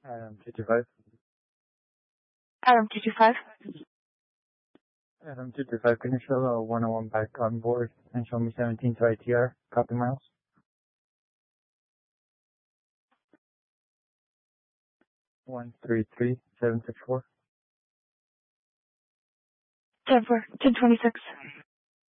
Adam 225. Adam 225. Adam 225, can you show 101 back on board and show me 17 to ITR? Copy, Miles. 133764. 10-4, 1026.